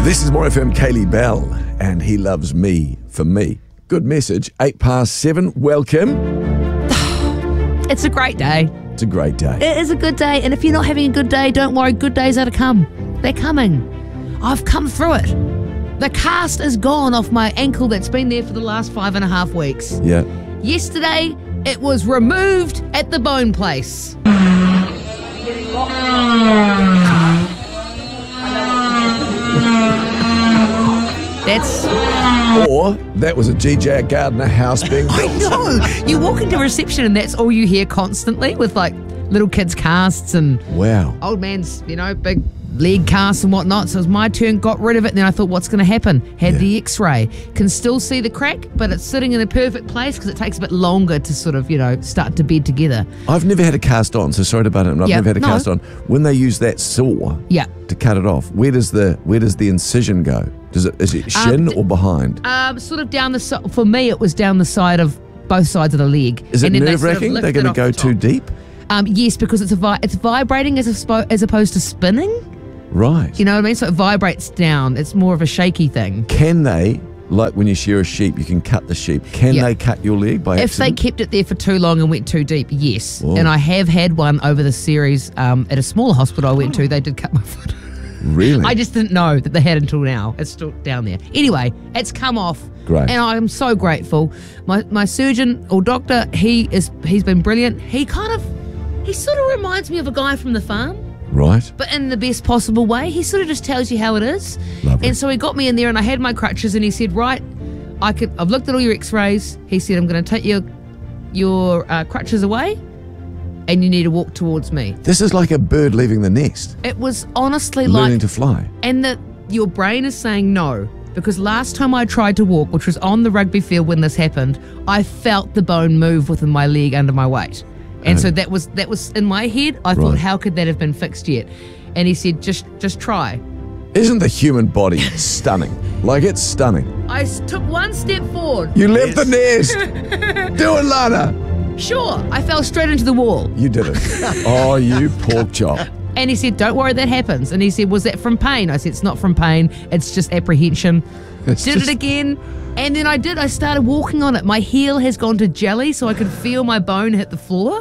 This is More FM, Kaylee Bell, and He Loves Me for Me. Good message. 7:08. Welcome. It's a great day. It's a great day. It is a good day, and if you're not having a good day, don't worry, good days are to come. They're coming. I've come through it. The cast is gone off my ankle that's been there for the last 5.5 weeks. Yeah. Yesterday, it was removed at the bone place. Or that was a G.J. Gardner house being built. I know. You walk into reception and that's all you hear constantly with like little kids' casts and Wow. old man's, big leg casts and whatnot. So it was my turn, got rid of it, and then I thought, what's going to happen? Had the x-ray. Can still see the crack, but it's sitting in a perfect place because it takes a bit longer to sort of, start to bed together. I've never had a cast on, so sorry to butt in. I've never had a cast on. When they use that saw to cut it off, where does the incision go? Is it shin or behind? Sort of down the side. For me, it was down the side of both sides of the leg. Is it and then nerve-wracking? They're going to go too deep? Yes, because it's vibrating as opposed to spinning. Right. You know what I mean? So it vibrates down. It's more of a shaky thing. Can they, like when you shear a sheep, you can cut the sheep. Can they cut your leg by accident? If they kept it there for too long and went too deep, yes. Whoa. And I have had one over the series at a smaller hospital I went to. They did cut my foot. Really? I just didn't know that they had until now. It's still down there. Anyway, it's come off. Great. And I'm so grateful. My surgeon or doctor, he's been brilliant. He sort of reminds me of a guy from the farm. Right. But in the best possible way. He sort of just tells you how it is. Lovely. And so he got me in there and I had my crutches and he said, right, I've looked at all your x-rays. He said, I'm going to take your crutches away and you need to walk towards me. This is like a bird leaving the nest. It was honestly learning to fly. And your brain is saying no. Because last time I tried to walk, which was on the rugby field when this happened, I felt the bone move within my leg under my weight. And so that was in my head. I thought, how could that have been fixed yet? And he said, just try. Isn't the human body stunning? Like, it's stunning. I took one step forward. You left the nest. Do it, Lana. Sure. I fell straight into the wall. You did it. Oh, you pork chop. And he said, don't worry, that happens. And he said, was that from pain? I said, it's not from pain. It's just apprehension. Did it again. And then I did. I started walking on it. My heel has gone to jelly, so I could feel my bone hit the floor.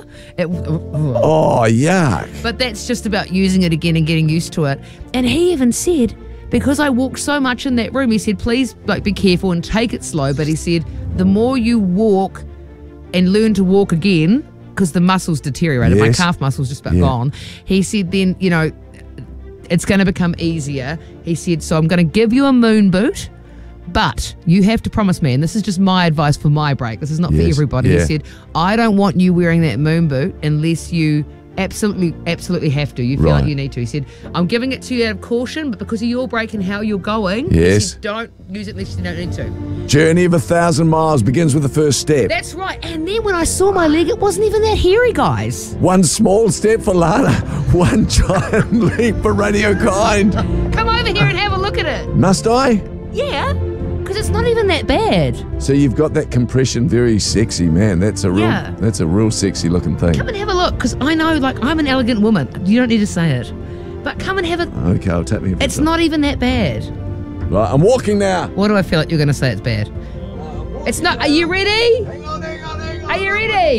Oh, yuck. But that's just about using it again and getting used to it. And he even said, because I walked so much in that room, he said, please be careful and take it slow. But he said, the more you walk and learn to walk again, because the muscles deteriorated, my calf muscles just about gone. He said, then, it's going to become easier. He said, so I'm going to give you a moon boot. But you have to promise me, and this is just my advice for my break, this is not for everybody. He said, I don't want you wearing that moon boot unless you absolutely have to. You feel like you need to. He said, I'm giving it to you out of caution, but because of your break and how you're going, he said, don't use it unless you don't need to. Journey of 1,000 miles begins with the first step. That's right. And then when I saw my leg, it wasn't even that hairy, guys. One small step for Lana, one giant leap for Radio Kind. Come over here and have a look at it. Must I? Yeah. Because it's not even that bad. So you've got that compression, very sexy, man. That's a real sexy looking thing. Come and have a look, because I know, I'm an elegant woman. You don't need to say it. But come and have a... Okay, I'll tap me. It's not even that bad. Right, I'm walking now. What do I feel like you're going to say it's bad? It's not... Are you ready? Hang on. Are you ready?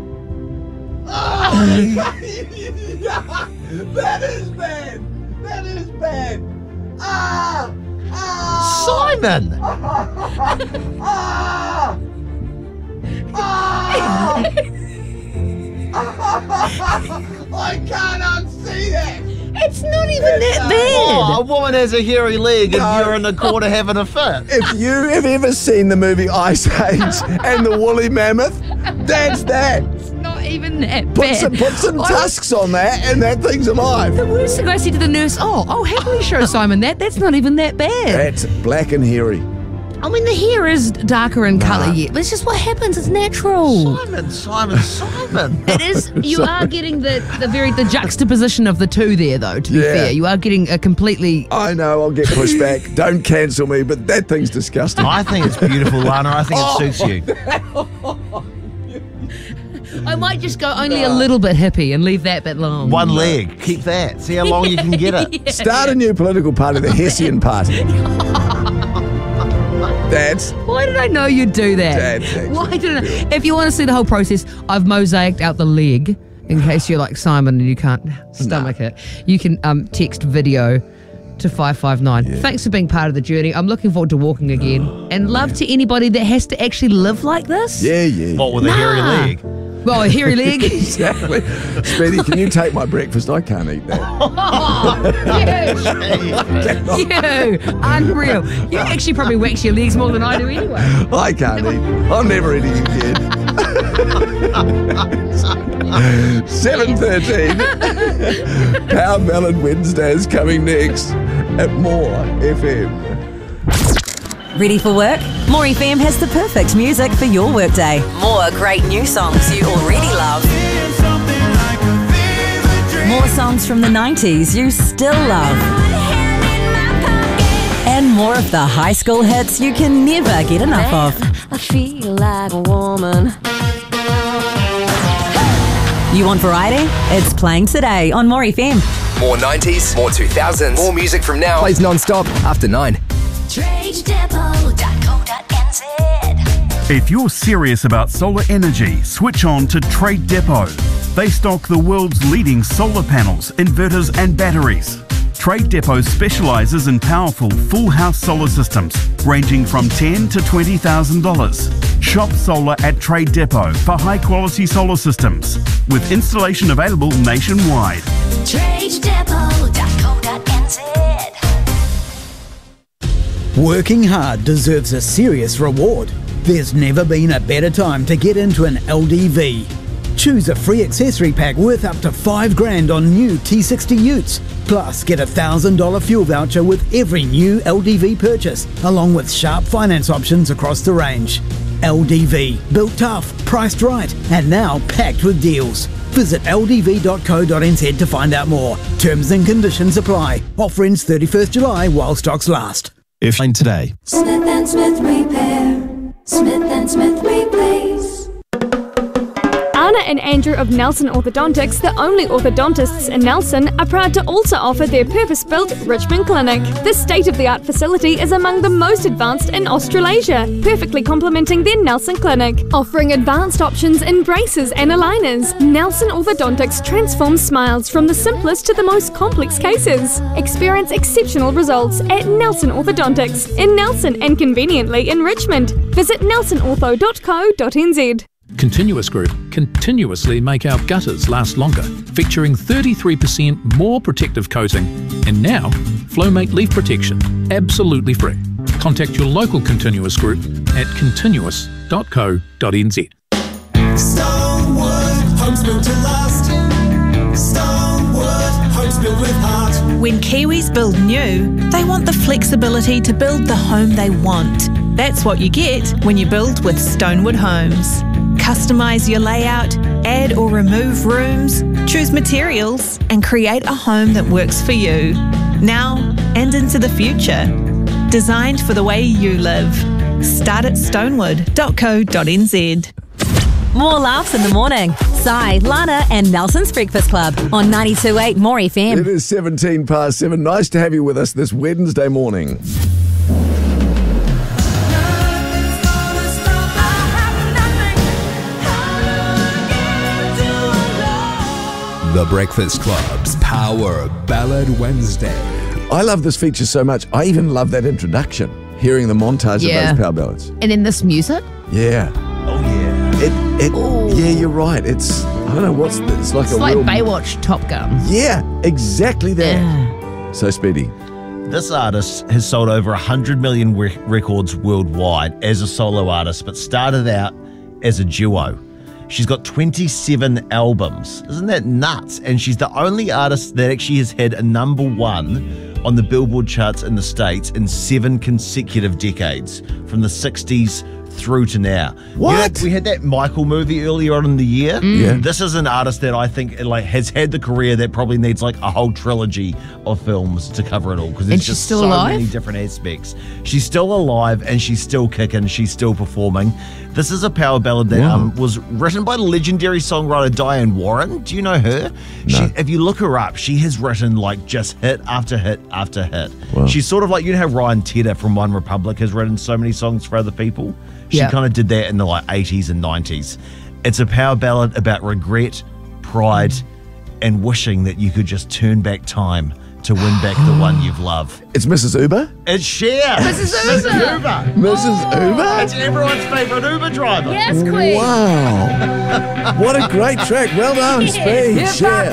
That is bad. Simon! I can't unsee that. It's not even that bad. Oh, a woman has a hairy leg and you're in the corner having a fit. If you have ever seen the movie Ice Age and the woolly mammoth, that's that. It's not even that bad. Put some tusks on that and that thing's alive. The worst thing I said to the nurse, I'll happily show Simon that. That's not even that bad. That's black and hairy. I mean, the hair is darker in colour yet, but it's just what happens. It's natural. Simon. It is. You are getting the juxtaposition of the two there, though, to be fair. You are getting a completely... I know, I'll get pushed back. Don't cancel me, but that thing's disgusting. I think it's beautiful, Lana. I think it suits you. I might just go only a little bit hippie and leave that bit long. One leg. Keep that. See how long you can get it. Yeah. Start a new political party, the Hessian Party. Why did I know you'd do that? Why didn't I? If you want to see the whole process, I've mosaicked out the leg in case you're like Simon and you can't stomach it. You can text video to 559. Yeah. Thanks for being part of the journey. I'm looking forward to walking again. And love to anybody that has to actually live like this. Yeah. What, with a hairy leg? Well, a hairy leg. Exactly. Speedy, can you take my breakfast? I can't eat that. You. Unreal. You actually probably wax your legs more than I do anyway. I can't eat. I'm never eating again. 7:13. Power Ballad Wednesdays coming next at More FM. Ready for work? More FM has the perfect music for your workday. More great new songs you already love. More songs from the 90s you still love. And more of the high school hits you can never get enough of. I feel like a woman. You want variety? It's playing today on More FM. More 90s, more 2000s, more music from now. Plays non-stop after 9. TradeDepot.co.nz. If you're serious about solar energy, switch on to Trade Depot. They stock the world's leading solar panels, inverters and batteries. Trade Depot specialises in powerful full house solar systems ranging from $10,000 to $20,000. Shop solar at Trade Depot for high quality solar systems with installation available nationwide. TradeDepot.co.nz. Working hard deserves a serious reward. There's never been a better time to get into an LDV. Choose a free accessory pack worth up to $5,000 on new T60 utes. Plus, get a $1,000 fuel voucher with every new LDV purchase, along with sharp finance options across the range. LDV, built tough, priced right, and now packed with deals. Visit ldv.co.nz to find out more. Terms and conditions apply. Offer ends 31st July while stocks last. If today. Smith & Smith Repair. Smith & Smith Replace. Anna and Andrew of Nelson Orthodontics, the only orthodontists in Nelson, are proud to also offer their purpose-built Richmond Clinic. This state-of-the-art facility is among the most advanced in Australasia, perfectly complementing their Nelson Clinic. Offering advanced options in braces and aligners, Nelson Orthodontics transforms smiles from the simplest to the most complex cases. Experience exceptional results at Nelson Orthodontics in Nelson and conveniently in Richmond. Visit nelsonortho.co.nz. Continuous Group continuously make our gutters last longer, featuring 33% more protective coating, and now FlowMate Leaf Protection, absolutely free. Contact your local Continuous Group at continuous.co.nz. Stonewood, homes built to last. Stonewood, homes built with heart. When Kiwis build new, they want the flexibility to build the home they want. That's what you get when you build with Stonewood Homes. Customise your layout, add or remove rooms, choose materials, and create a home that works for you, now and into the future. Designed for the way you live. Start at stonewood.co.nz. More laughs in the morning. Sai, Lana and Nelson's Breakfast Club on 92.8 More FM. It is 7:17. Nice to have you with us this Wednesday morning. The Breakfast Club's Power Ballad Wednesday. I love this feature so much. I even love that introduction, hearing the montage of those power ballads. And then this music? Yeah. Oh, yeah. Yeah, you're right. It's, I don't know, it's like it's like Baywatch Top Gun. Yeah, exactly that. So Speedy. This artist has sold over 100 million records worldwide as a solo artist, but started out as a duo. She's got 27 albums. Isn't that nuts? And she's the only artist that actually has had a number one on the Billboard charts in the States in 7 consecutive decades, from the 60s through to now. What? We had that Michael movie earlier on in the year. Yeah. This is an artist that I think has had the career that probably needs a whole trilogy of films to cover it all, because it's just so many different aspects. She's still alive and she's still kicking. She's still performing. This is a power ballad that was written by legendary songwriter Diane Warren. Do you know her? No. If you look her up, she has written just hit after hit after hit. Wow. She's sort of like, how Ryan Tedder from One Republic has written so many songs for other people. She kind of did that in the 80s and 90s. It's a power ballad about regret, pride, and wishing that you could just turn back time to win back the one you've loved. It's Mrs. Uber? It's Cher. Mrs. Uber. Mrs. Uber? It's everyone's favourite Uber driver. Yes, Queen. Wow. What a great track. Well done, Speed. Cher.